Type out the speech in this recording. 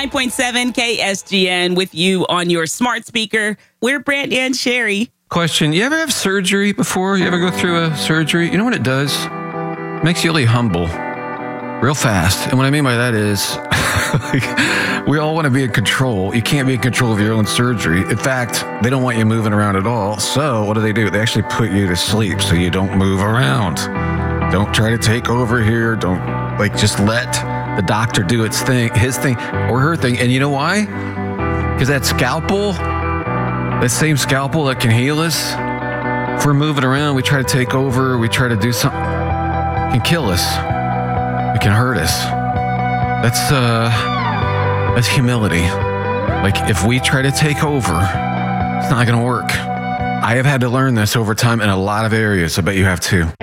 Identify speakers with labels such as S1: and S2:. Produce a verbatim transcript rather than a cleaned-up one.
S1: ninety-nine point seven K S G N with you on your smart speaker. We're Brandy and Sherry.
S2: Question, you ever have surgery before? You ever go through a surgery? You know what it does? It makes you really humble real fast. And what I mean by that is we all want to be in control. You can't be in control of your own surgery. In fact, they don't want you moving around at all. So what do they do? They actually put you to sleep so you don't move around. Don't try to take over here. Don't like just let the doctor do its thing, his thing or her thing. And you know why? Because that scalpel, that same scalpel that can heal us, if we're moving around, we try to take over, we try to do something, it can kill us. It can hurt us. That's uh, that's humility. Like if we try to take over, it's not going to work. I have had to learn this over time in a lot of areas. I bet you have too.